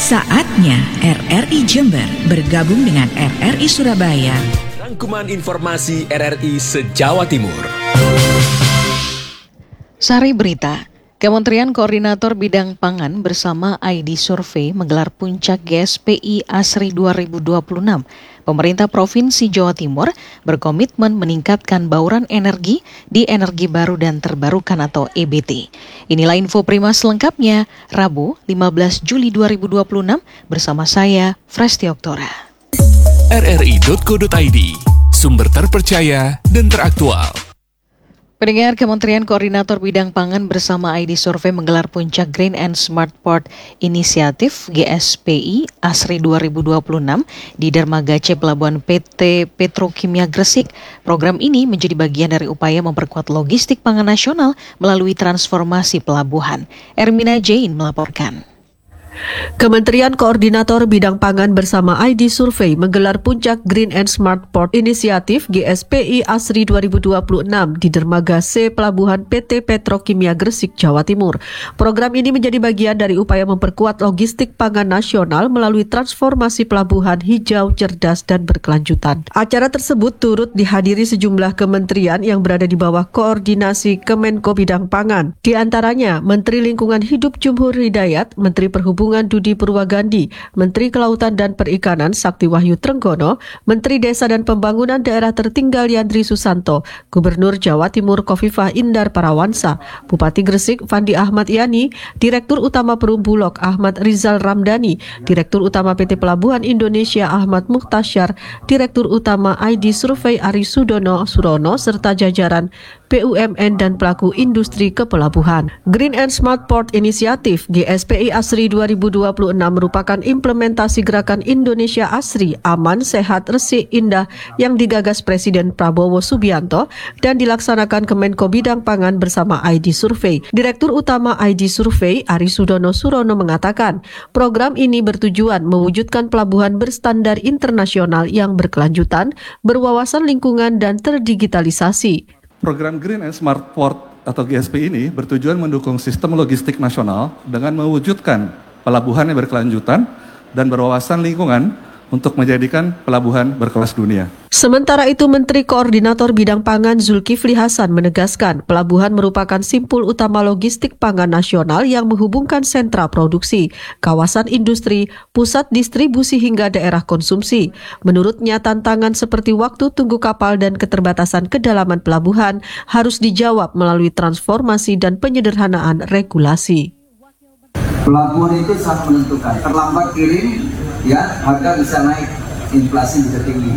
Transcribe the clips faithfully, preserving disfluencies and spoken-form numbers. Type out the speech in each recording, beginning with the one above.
Saatnya R R I Jember bergabung dengan R R I Surabaya. Rangkuman informasi R R I se-Jawa Timur. Sari berita, Kementerian Koordinator Bidang Pangan bersama I D Survey menggelar puncak G S P I ASRI dua ribu dua puluh enam. Pemerintah Provinsi Jawa Timur berkomitmen meningkatkan bauran energi di energi baru dan terbarukan atau E B T. Inilah info Prima selengkapnya, Rabu lima belas Juli dua ribu dua puluh enam bersama saya, Fresti Oktora. R R I titik co titik I D, sumber terpercaya dan teraktual. Pendengar, Kementerian Koordinator Bidang Pangan bersama I D Survey menggelar puncak Green and Smart Port Inisiatif G S P I ASRI dua ribu dua puluh enam di Dermaga C Pelabuhan P T Petrokimia Gresik. Program ini menjadi bagian dari upaya memperkuat logistik pangan nasional melalui transformasi pelabuhan. Ermina Jain melaporkan. Kementerian Koordinator Bidang Pangan bersama I D Survey menggelar puncak Green and Smart Port Inisiatif G S P I ASRI dua ribu dua puluh enam di Dermaga C Pelabuhan P T Petrokimia Gresik, Jawa Timur. Program ini menjadi bagian dari upaya memperkuat logistik pangan nasional melalui transformasi pelabuhan hijau, cerdas, dan berkelanjutan. Acara tersebut turut dihadiri sejumlah kementerian yang berada di bawah koordinasi Kemenko Bidang Pangan. Di antaranya Menteri Lingkungan Hidup Jumhur Hidayat, Menteri Perhubungan Dudi Purwagandi, Menteri Kelautan dan Perikanan Sakti Wahyu Trenggono, Menteri Desa dan Pembangunan Daerah Tertinggal Yandri Susanto, Gubernur Jawa Timur Khofifah Indar Parawansa, Bupati Gresik Fandi Ahmad Yani, Direktur Utama Perum Bulog Ahmad Rizal Ramdhani, Direktur Utama P T Pelabuhan Indonesia Ahmad Mukhtasyar, Direktur Utama I D Survey Ari Sudono Surono, serta jajaran B U M N dan pelaku industri kepelabuhan. Green and Smart Port Inisiatif G S P I ASRI dua ribu dua puluh enam merupakan implementasi gerakan Indonesia Asri, Aman, Sehat, Resik, Indah yang digagas Presiden Prabowo Subianto dan dilaksanakan Kemenko Bidang Pangan bersama I D Survey. Direktur Utama I D Survey Ari Sudono Surono mengatakan, program ini bertujuan mewujudkan pelabuhan berstandar internasional yang berkelanjutan, berwawasan lingkungan dan terdigitalisasi. Program Green and Smart Port atau G S P I ini bertujuan mendukung sistem logistik nasional dengan mewujudkan pelabuhan yang berkelanjutan dan berwawasan lingkungan untuk menjadikan pelabuhan berkelas dunia. Sementara itu, Menteri Koordinator Bidang Pangan Zulkifli Hasan menegaskan pelabuhan merupakan simpul utama logistik pangan nasional yang menghubungkan sentra produksi, kawasan industri, pusat distribusi hingga daerah konsumsi. Menurutnya, tantangan seperti waktu tunggu kapal dan keterbatasan kedalaman pelabuhan harus dijawab melalui transformasi dan penyederhanaan regulasi. Pelabuhan itu sangat menentukan. Terlambat kirim, ya harga bisa naik, inflasi bisa tinggi.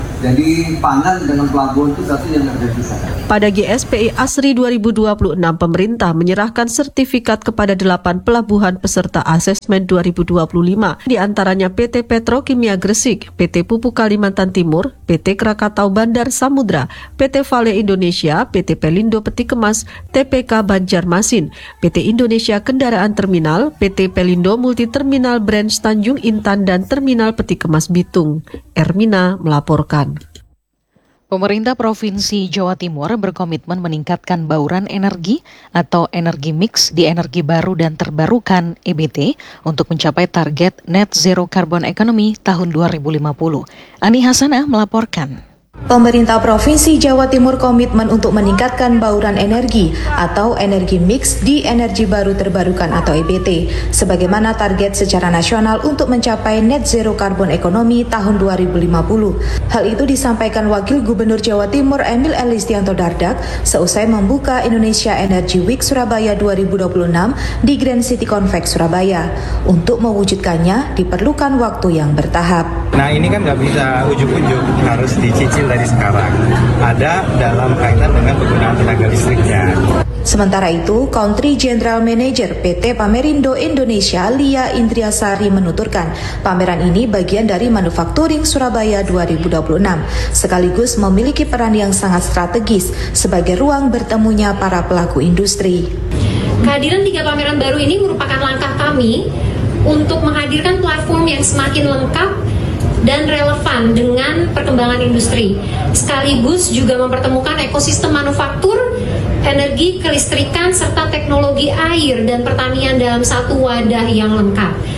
Jadi pangan dengan pelabuhan itu satu yang tidak bisa. Pada G S P I ASRI dua ribu dua puluh enam, pemerintah menyerahkan sertifikat kepada delapan pelabuhan peserta asesmen dua ribu dua puluh lima, di antaranya P T Petrokimia Gresik, P T Pupuk Kalimantan Timur, P T Krakatau Bandar Samudra, P T Vale Indonesia, P T Pelindo Peti Kemas, T P K Banjarmasin, P T Indonesia Kendaraan Terminal, P T Pelindo Multi Terminal Branch Tanjung Intan, dan Terminal Peti Kemas Bitung. Ermina melaporkan. Pemerintah Provinsi Jawa Timur berkomitmen meningkatkan bauran energi atau energi mix di energi baru dan terbarukan E B T untuk mencapai target net zero carbon economy tahun dua ribu lima puluh. Ani Hasanah melaporkan. Pemerintah Provinsi Jawa Timur komitmen untuk meningkatkan bauran energi atau energi mix di energi baru terbarukan atau E B T sebagaimana target secara nasional untuk mencapai net zero carbon economy tahun dua ribu lima puluh. Hal itu disampaikan Wakil Gubernur Jawa Timur Emil Elistianto Dardak seusai membuka Indonesia Energy Week Surabaya dua ribu dua puluh enam di Grand City Convex Surabaya. Untuk mewujudkannya diperlukan waktu yang bertahap. Nah, ini kan nggak bisa ujuk-ujuk, harus dicicil dari sekarang. Ada dalam kaitan dengan penggunaan tenaga listriknya. Sementara itu, Country General Manager P T Pamerindo Indonesia Lia Indriasari menuturkan, pameran ini bagian dari Manufacturing Surabaya dua ribu dua puluh enam, sekaligus memiliki peran yang sangat strategis sebagai ruang bertemunya para pelaku industri. Kehadiran tiga pameran baru ini merupakan langkah kami untuk menghadirkan platform yang semakin lengkap dan relevan dengan perkembangan industri, sekaligus juga mempertemukan ekosistem manufaktur, energi, kelistrikan, serta teknologi air dan pertanian dalam satu wadah yang lengkap.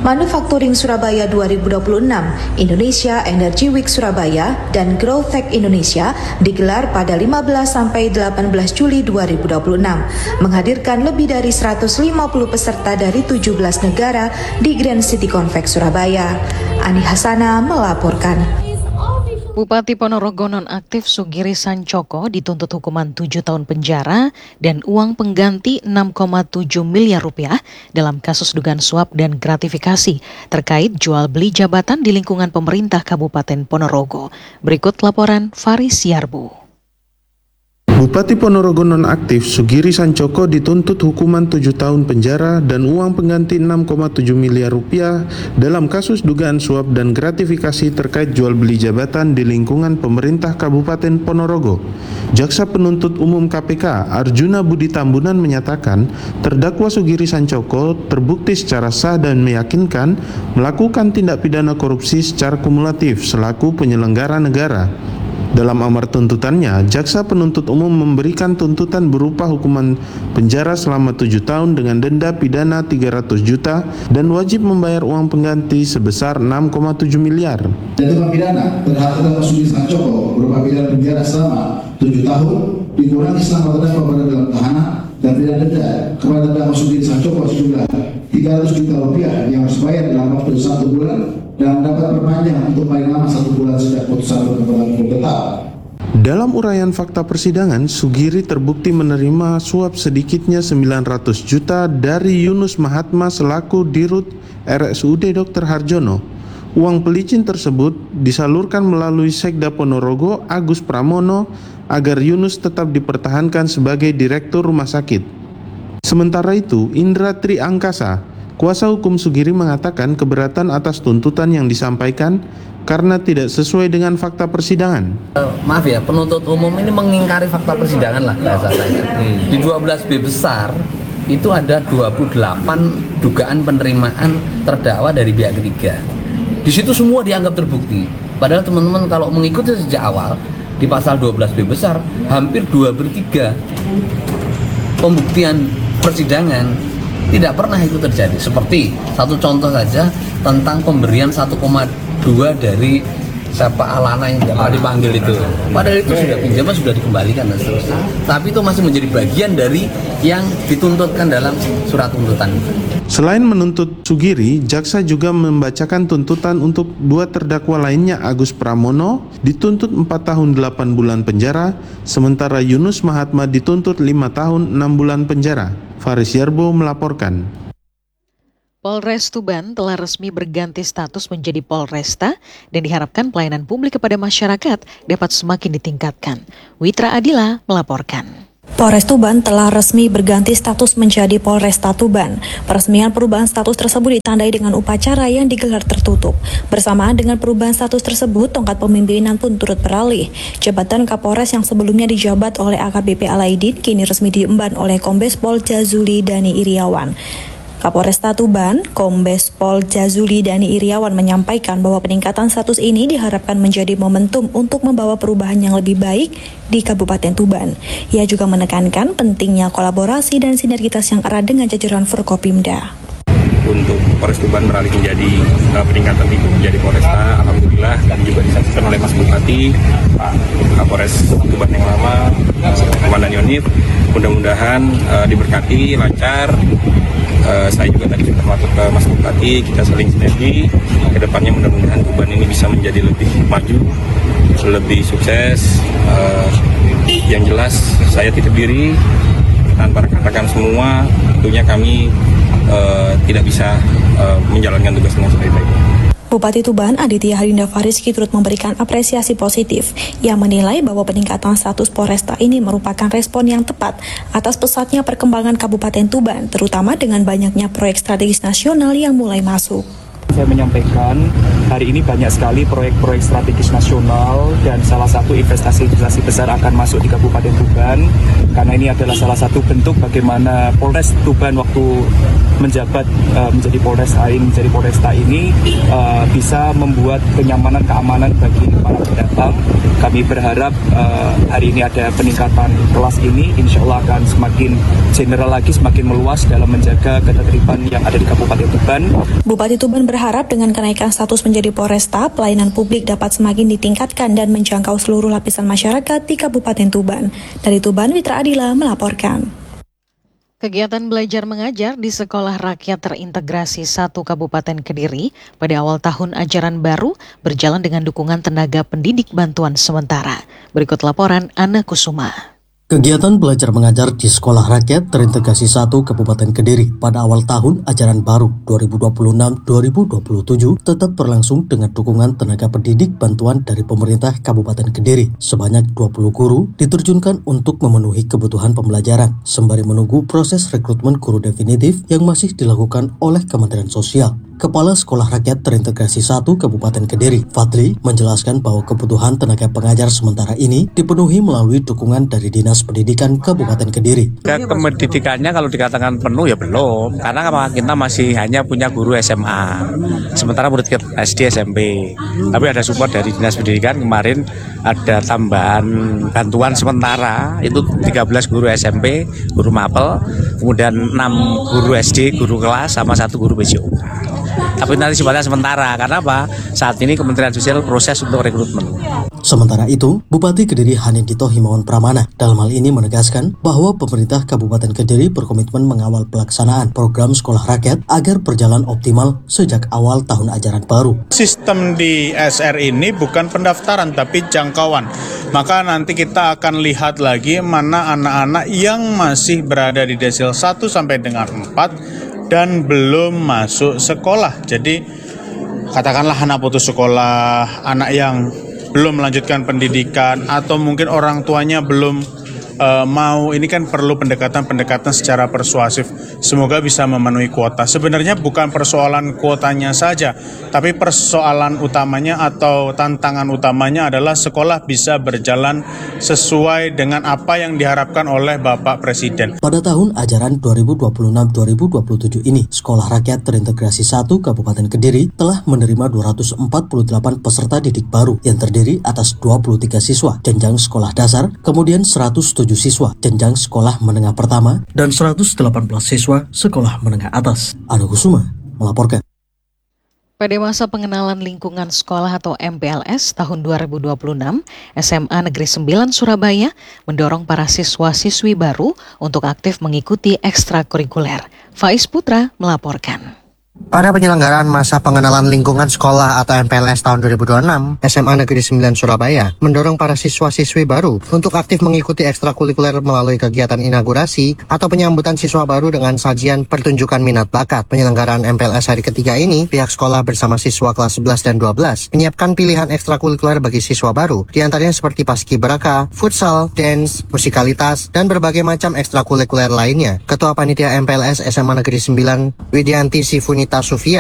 Manufacturing Surabaya dua ribu dua puluh enam, Indonesia Energy Week Surabaya, dan Growth Tech Indonesia digelar pada lima belas sampai delapan belas Juli dua ribu dua puluh enam, menghadirkan lebih dari seratus lima puluh peserta dari tujuh belas negara di Grand City Convex Surabaya. Ani Hasana melaporkan. Bupati Ponorogo nonaktif Sugiri Sancoko dituntut hukuman tujuh tahun penjara dan uang pengganti enam koma tujuh miliar rupiah dalam kasus dugaan suap dan gratifikasi terkait jual beli jabatan di lingkungan pemerintah Kabupaten Ponorogo. Berikut laporan Faris Yarbu. Bupati Ponorogo nonaktif Sugiri Sancoko dituntut hukuman tujuh tahun penjara dan uang pengganti enam koma tujuh miliar rupiah dalam kasus dugaan suap dan gratifikasi terkait jual beli jabatan di lingkungan pemerintah Kabupaten Ponorogo. Jaksa Penuntut Umum K P K Arjuna Budi Tambunan menyatakan terdakwa Sugiri Sancoko terbukti secara sah dan meyakinkan melakukan tindak pidana korupsi secara kumulatif selaku penyelenggara negara. Dalam amar tuntutannya, Jaksa Penuntut Umum memberikan tuntutan berupa hukuman penjara selama tujuh tahun dengan denda pidana tiga ratus juta dan wajib membayar uang pengganti sebesar enam koma tujuh miliar. Jatuhan pidana terhadap terdakwa Sugiri Sancoko berupa pidana penjara selama tujuh tahun dikurangi selama terdakwa berada dalam tahanan dan pidana denda kepada terdakwa Sugiri Sancoko sejumlah tiga ratus juta rupiah yang harus bayar dalam waktu satu bulan dan dapat perpanjang untuk paling lama satu bulan sejak putusan berkekuatan hukum tetap. Dalam uraian fakta persidangan, Sugiri terbukti menerima suap sedikitnya sembilan ratus juta dari Yunus Mahatma selaku Dirut R S U D Dokter Harjono. Uang pelicin tersebut disalurkan melalui Sekda Ponorogo Agus Pramono agar Yunus tetap dipertahankan sebagai Direktur Rumah Sakit. Sementara itu, Indra Tri Angkasa, kuasa hukum Sugiri mengatakan keberatan atas tuntutan yang disampaikan karena tidak sesuai dengan fakta persidangan. Uh, maaf ya, penuntut umum ini mengingkari fakta persidangan lah bahasa saya. Hmm. Di dua belas B besar itu ada dua puluh delapan dugaan penerimaan terdakwa dari pihak ketiga. Di situ semua dianggap terbukti. Padahal teman-teman kalau mengikuti sejak awal di pasal dua belas B besar hampir dua per tiga pembuktian persidangan tidak pernah itu terjadi. Seperti satu contoh saja tentang pemberian satu koma dua dari siapa Alana yang tidak dipanggil itu. Padahal itu sudah pinjaman sudah dikembalikan dan seterusnya. Tapi itu masih menjadi bagian dari yang dituntutkan dalam surat tuntutan. Selain menuntut Sugiri, jaksa juga membacakan tuntutan untuk dua terdakwa lainnya. Agus Pramono dituntut empat tahun delapan bulan penjara, sementara Yunus Mahatma dituntut lima tahun enam bulan penjara. Faris Yarbo melaporkan. Polres Tuban telah resmi berganti status menjadi Polresta dan diharapkan pelayanan publik kepada masyarakat dapat semakin ditingkatkan. Witra Adila melaporkan. Polres Tuban telah resmi berganti status menjadi Polresta Tuban. Peresmian perubahan status tersebut ditandai dengan upacara yang digelar tertutup. Bersamaan dengan perubahan status tersebut, tongkat pemimpinan pun turut beralih. Jabatan Kapolres yang sebelumnya dijabat oleh A K B P Alaidin kini resmi diemban oleh Kombes Pol Jazuli Dani Iriawan. Kapolresta Tuban, Kombes Pol Jazuli Dani Iriawan menyampaikan bahwa peningkatan status ini diharapkan menjadi momentum untuk membawa perubahan yang lebih baik di Kabupaten Tuban. Ia juga menekankan pentingnya kolaborasi dan sinergitas yang erat dengan jajaran Forkopimda. Untuk Polres Tuban beralih menjadi uh, peningkatan itu menjadi Polresta, alhamdulillah, dan juga disaksikan oleh Mas Bupati, Pak Kapolres Tuban yang lama, Komandan Yonif. Mudah-mudahan uh, diberkati, lancar. Uh, saya juga tadi sudah masuk ke Mas Bupati, kita saling sinergi. Kedepannya mudah-mudahan Tuban ini bisa menjadi lebih maju, lebih sukses. Uh, yang jelas saya titip diri tanpa rekan-rekan semua, tentunya kami uh, tidak bisa uh, menjalankan tugas dengan sebaik-baiknya. Bupati Tuban Aditya Harinda Fariski turut memberikan apresiasi positif. Ia menilai bahwa peningkatan status Polresta ini merupakan respon yang tepat atas pesatnya perkembangan Kabupaten Tuban, terutama dengan banyaknya proyek strategis nasional yang mulai masuk. Saya menyampaikan hari ini banyak sekali proyek-proyek strategis nasional dan salah satu investasi-investasi besar akan masuk di Kabupaten Tuban karena ini adalah salah satu bentuk bagaimana Polres Tuban waktu menjabat uh, menjadi Polresta ini menjadi Polresta ini uh, bisa membuat kenyamanan keamanan bagi para pendatang. Kami berharap uh, hari ini ada peningkatan kelas ini, insya Allah akan semakin general lagi, semakin meluas dalam menjaga ketertiban yang ada di Kabupaten Tuban. Bupati Tuban berharap dengan kenaikan status menjadi Polresta, pelayanan publik dapat semakin ditingkatkan dan menjangkau seluruh lapisan masyarakat di Kabupaten Tuban. Dari Tuban, Witra Adila melaporkan. Kegiatan belajar mengajar di Sekolah Rakyat Terintegrasi satu Kabupaten Kediri pada awal tahun ajaran baru berjalan dengan dukungan tenaga pendidik bantuan sementara. Berikut laporan Ana Kusuma. Kegiatan belajar mengajar di Sekolah Rakyat Terintegrasi satu Kabupaten Kediri pada awal tahun ajaran baru dua ribu dua puluh enam dua ribu dua puluh tujuh tetap berlangsung dengan dukungan tenaga pendidik bantuan dari pemerintah Kabupaten Kediri. Sebanyak dua puluh guru diterjunkan untuk memenuhi kebutuhan pembelajaran sembari menunggu proses rekrutmen guru definitif yang masih dilakukan oleh Kementerian Sosial. Kepala Sekolah Rakyat Terintegrasi satu Kabupaten Kediri, Fadli, menjelaskan bahwa kebutuhan tenaga pengajar sementara ini dipenuhi melalui dukungan dari Dinas Pendidikan Kabupaten Kediri. Pendidikannya kalau dikatakan penuh ya belum, karena kita masih hanya punya guru S M A, sementara murid kita S D, S M P. Tapi ada support dari Dinas Pendidikan, kemarin ada tambahan bantuan sementara, itu tiga belas guru S M P, guru mapel, kemudian enam guru S D, guru kelas, sama satu guru B C U. Tapi nanti sifatnya sementara, karena apa? Saat ini Kementerian Sosial proses untuk rekrutmen. Sementara itu, Bupati Kediri Hanindito Himawan Pramana dalam hal ini menegaskan bahwa pemerintah Kabupaten Kediri berkomitmen mengawal pelaksanaan program Sekolah Rakyat agar berjalan optimal sejak awal tahun ajaran baru. Sistem di S R ini bukan pendaftaran tapi jangkauan. Maka nanti kita akan lihat lagi mana anak-anak yang masih berada di desil satu sampai dengan empat dan belum masuk sekolah. Jadi katakanlah anak putus sekolah, anak yang belum melanjutkan pendidikan, atau mungkin orang tuanya belum uh, mau, ini kan perlu pendekatan-pendekatan secara persuasif. Semoga bisa memenuhi kuota. Sebenarnya bukan persoalan kuotanya saja, tapi persoalan utamanya atau tantangan utamanya adalah sekolah bisa berjalan sesuai dengan apa yang diharapkan oleh Bapak Presiden. Pada tahun ajaran dua ribu dua puluh enam dua ribu dua puluh tujuh ini, Sekolah Rakyat Terintegrasi satu Kabupaten Kediri telah menerima dua ratus empat puluh delapan peserta didik baru yang terdiri atas dua puluh tiga siswa jenjang sekolah dasar, kemudian seratus tujuh siswa jenjang sekolah menengah pertama, dan seratus delapan belas siswa sekolah menengah atas. Ana Kusuma melaporkan. Pada masa pengenalan lingkungan sekolah atau M P L S tahun dua ribu dua puluh enam, S M A Negeri sembilan Surabaya mendorong para siswa-siswi baru untuk aktif mengikuti ekstrakurikuler. Faiz Putra melaporkan. Pada penyelenggaraan masa pengenalan lingkungan sekolah atau M P L S tahun dua ribu dua puluh enam, S M A Negeri sembilan Surabaya mendorong para siswa-siswi baru untuk aktif mengikuti ekstrakurikuler melalui kegiatan inaugurasi atau penyambutan siswa baru dengan sajian pertunjukan minat bakat. Penyelenggaraan M P L S hari ketiga ini, pihak sekolah bersama siswa kelas sebelas dan dua belas menyiapkan pilihan ekstrakurikuler bagi siswa baru, diantaranya seperti paskibraka, futsal, dance, musikalitas, dan berbagai macam ekstrakurikuler lainnya. Ketua Panitia M P L S S M A Negeri sembilan, Widianti Sifunita Sufia